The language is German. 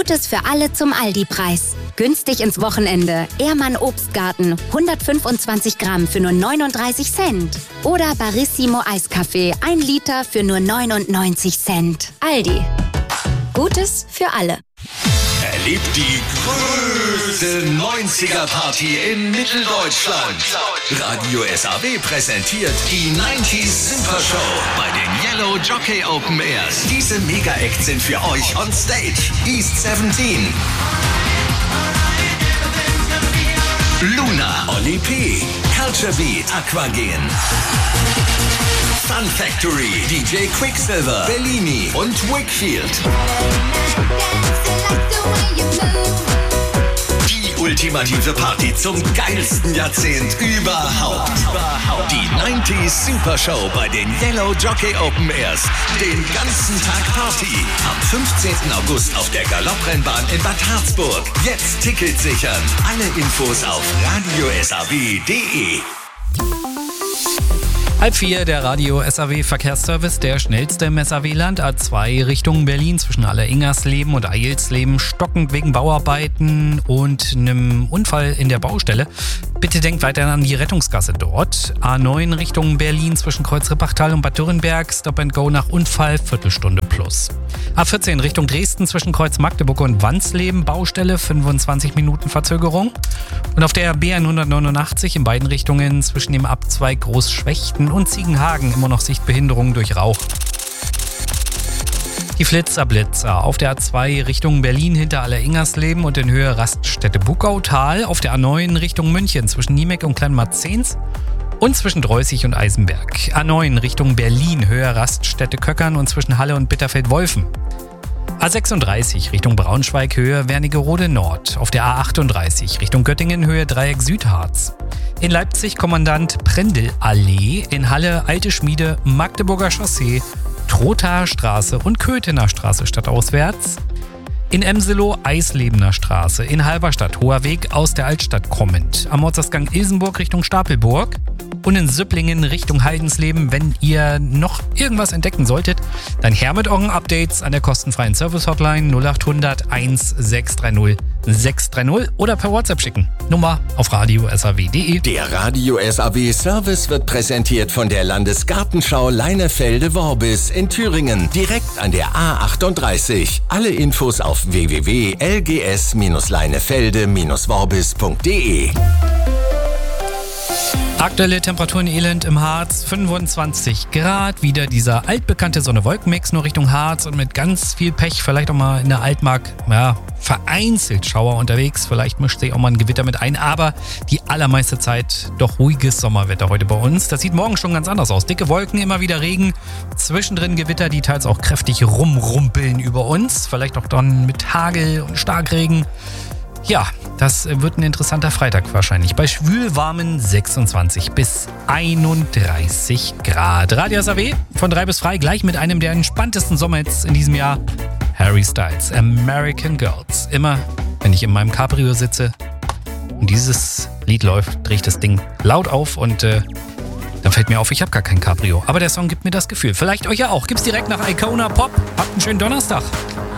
Gutes für alle zum Aldi-Preis. Günstig ins Wochenende. Ehrmann Obstgarten, 125 Gramm für nur 39 Cent. Oder Barissimo Eiskaffee, 1 Liter für nur 99 Cent. Aldi. Gutes für alle. Erlebt die größte 90er-Party in Mitteldeutschland. Radio SAW präsentiert die 90s Supershow bei den Yellow Jockey Open Airs. Diese Mega-Acts sind für euch on stage. East 17, Luna, Oli P, Culture Beat, Aquagen, Fun Factory, DJ Quicksilver, Bellini und Wickfield. Die ultimative Party zum geilsten Jahrzehnt überhaupt. Die 90s Supershow bei den Yellow Jockey Open Airs. Den ganzen Tag Party. Am 15. August auf der Galopprennbahn in Bad Harzburg. Jetzt Tickets sichern. Alle Infos auf radiosaw.de. 3:30, der Radio SAW Verkehrsservice, der schnellste im SAW-Land. A2 Richtung Berlin zwischen Alleringersleben und Eilsleben, stockend wegen Bauarbeiten und einem Unfall in der Baustelle. Bitte denkt weiter an die Rettungsgasse dort. A9 Richtung Berlin zwischen Kreuz-Rippachtal und Bad Dürrenberg, Stop and Go nach Unfall, Viertelstunde plus. A14 Richtung Dresden zwischen Kreuz Magdeburg und Wansleben, Baustelle, 25 Minuten Verzögerung. Und auf der B189 in beiden Richtungen zwischen dem Abzweig Großschwechten und Ziegenhagen immer noch Sichtbehinderung durch Rauch. Die Flitzer auf der A2 Richtung Berlin hinter Alleringersleben und in Höhe Raststätte Buckautal, auf der A9 Richtung München zwischen Niemek und Kleinmarzens und zwischen Dreußig und Eisenberg. A9 Richtung Berlin, Höhe Raststätte Köckern und zwischen Halle und Bitterfeld-Wolfen. A36 Richtung Braunschweig, Höhe Wernigerode Nord. Auf der A38 Richtung Göttingen, Höhe Dreieck Südharz. In Leipzig Kommandant Prendelallee, in Halle Alte Schmiede, Magdeburger Chaussee, Trothaer Straße und Köthener Straße stadtauswärts. In Emselow Eislebener Straße, in Halberstadt Hoher Weg aus der Altstadt kommend. Am Ortsausgang Ilsenburg Richtung Stapelburg. Und in Süpplingen Richtung Heidensleben. Wenn ihr noch irgendwas entdecken solltet, dann her mit euren Updates an der kostenfreien Service-Hotline 0800 1630 630 oder per WhatsApp schicken. Nummer auf radiosaw.de. Der Radio SAW Service wird präsentiert von der Landesgartenschau Leinefelde-Worbis in Thüringen, direkt an der A38. Alle Infos auf www.lgs-leinefelde-worbis.de. Aktuelle Temperaturen Elend im Harz, 25 Grad. Wieder dieser altbekannte Sonne-Wolken-Mix nur Richtung Harz und mit ganz viel Pech. Vielleicht auch mal in der Altmark, vereinzelt Schauer unterwegs. Vielleicht mischt sich auch mal ein Gewitter mit ein. Aber die allermeiste Zeit doch ruhiges Sommerwetter heute bei uns. Das sieht morgen schon ganz anders aus. Dicke Wolken, immer wieder Regen. Zwischendrin Gewitter, die teils auch kräftig rumrumpeln über uns. Vielleicht auch dann mit Hagel und Starkregen. Ja, das wird ein interessanter Freitag wahrscheinlich. Bei schwülwarmen 26 bis 31 Grad. Radio SAW von 3 bis frei, gleich mit einem der entspanntesten Sommerhits in diesem Jahr. Harry Styles, American Girls. Immer, wenn ich in meinem Cabrio sitze und dieses Lied läuft, drehe ich das Ding laut auf und dann fällt mir auf, ich habe gar kein Cabrio. Aber der Song gibt mir das Gefühl. Vielleicht euch ja auch. Gibt's direkt nach Icona Pop. Habt einen schönen Donnerstag.